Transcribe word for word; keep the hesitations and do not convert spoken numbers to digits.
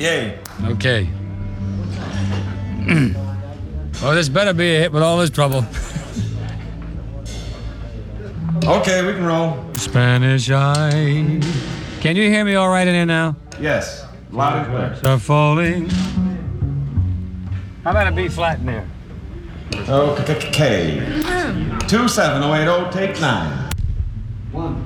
Yay. Okay. Well, this better be a hit with all this trouble. Okay, we can roll. Spanish Eye. Can you hear me all right in here now? Yes. Loud and clear. Start falling. How about a B flat in there? Okay. Two seven oh eight oh, take nine. One.